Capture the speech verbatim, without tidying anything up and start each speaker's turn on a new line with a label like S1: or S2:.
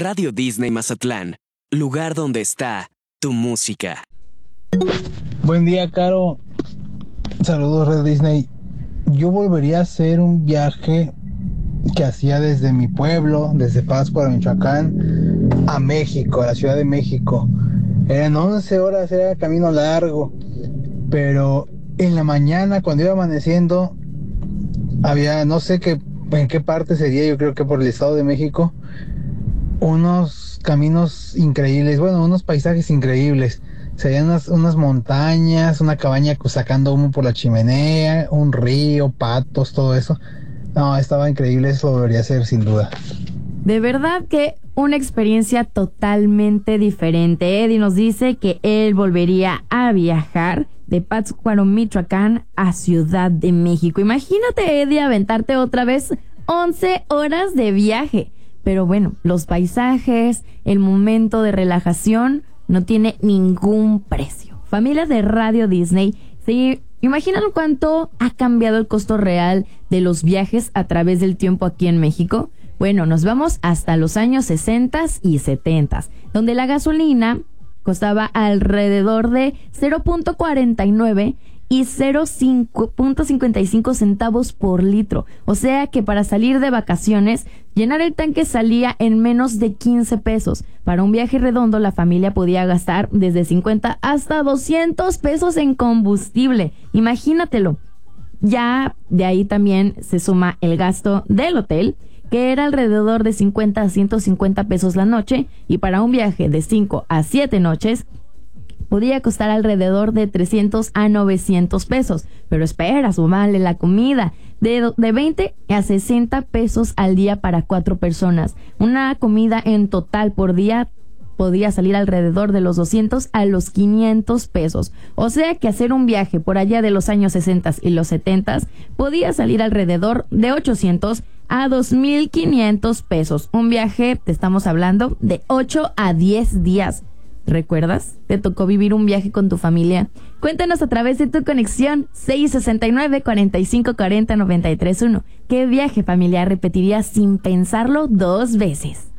S1: Radio Disney Mazatlán, lugar donde está tu música.
S2: Buen día, Caro. Saludos, Red Disney. Yo volvería a hacer un viaje que hacía desde mi pueblo, desde Pátzcuaro, Michoacán, a México, a la Ciudad de México. Eran once horas, era camino largo, pero en la mañana, cuando iba amaneciendo, había, no sé qué, en qué parte sería, yo creo que por el Estado de México, unos caminos increíbles, bueno, unos paisajes increíbles. Se veían unas, unas montañas, una cabaña sacando humo por la chimenea, un río, patos, todo eso. No, estaba increíble, eso lo volvería a hacer sin duda.
S3: De verdad que una experiencia totalmente diferente. Eddie nos dice que él volvería a viajar de Pátzcuaro, Michoacán, a Ciudad de México. Imagínate, Eddie, aventarte otra vez once horas de viaje. Pero bueno, los paisajes, el momento de relajación no tiene ningún precio. Familia de Radio Disney, ¿se imaginan cuánto ha cambiado el costo real de los viajes a través del tiempo aquí en México? Bueno, nos vamos hasta los años sesenta y setenta, donde la gasolina costaba alrededor de cero punto cuarenta y nueve y cero punto cincuenta y cinco centavos por litro. O sea que para salir de vacaciones, llenar el tanque salía en menos de quince pesos. Para un viaje redondo, la familia podía gastar desde cincuenta hasta doscientos pesos en combustible. Imagínatelo. Ya de ahí también se suma el gasto del hotel, que era alrededor de cincuenta a ciento cincuenta pesos la noche, y para un viaje de cinco a siete noches podía costar alrededor de trescientos a novecientos pesos. Pero espera, súmale la comida. De, de veinte a sesenta pesos al día para cuatro personas. Una comida en total por día podía salir alrededor de los doscientos a los quinientos pesos. O sea que hacer un viaje por allá de los años sesenta y los setenta podía salir alrededor de ochocientos a dos mil quinientos pesos. Un viaje, te estamos hablando, de ocho a diez días. ¿Recuerdas? ¿Te tocó vivir un viaje con tu familia? Cuéntanos a través de tu conexión seis sesenta y nueve, cuarenta y cinco cuarenta, noventa y tres uno. ¿Qué viaje familiar repetirías sin pensarlo dos veces?